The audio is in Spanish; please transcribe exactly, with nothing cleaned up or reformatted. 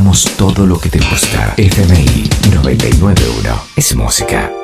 teníamos todo lo que te gusta. F M I noventa y nueve punto uno es música.